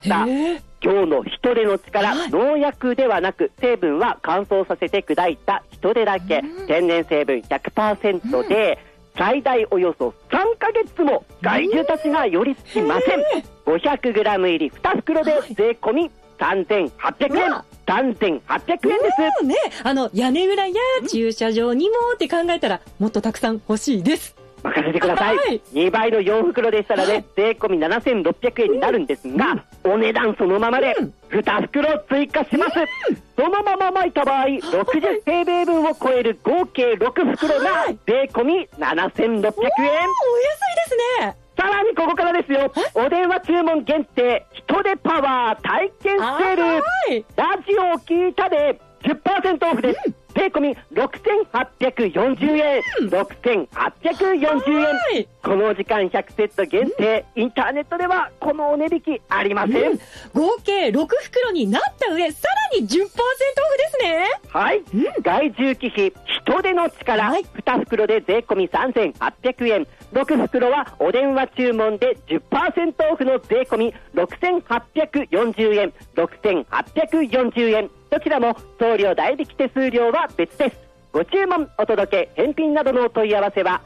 さあ、今日の人手の力、農薬ではなく成分は乾燥させて砕いた人手だけ、天然成分 100% で、最大およそ3ヶ月も害獣たちが寄りつきません。500g 入り2袋で税込み3800円。3800円ですね。屋根裏や駐車場にもって考えたらもっとたくさん欲しいです。 任せてください。2倍の4袋でしたらね、税込み7600円になるんですが、お値段そのままで2袋追加します。そのまま巻いた場合、60平米分を超える合計6袋が税込み7600円。お安いですね。 さらにここからですよ。お電話注文限定人手パワー体験セール。ラジオを聞いたで 10% オフです。税込み6840円。6840円。この時間100セット限定、インターネットではこのお値引きありません。 合計6袋になった上、さらに 10% オフですね。 はい。害獣忌避人手の力、2袋で税込み3800円。6袋はお電話注文で 10% オフの税込み6840円。6840円。どちらも送料代引き手数料は別です。ご注文、お届け、返品などのお問い合わせは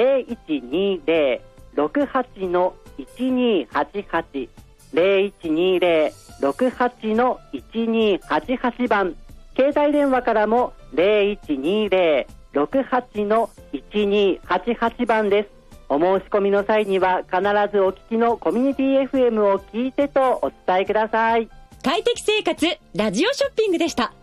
0120-68-1288 0120-68-1288 番、携帯電話からも 0120-68-1288 番です。お申し込みの際には必ずお聞きのコミュニティ FM を聞いてとお伝えください。 快適生活ラジオショッピングでした。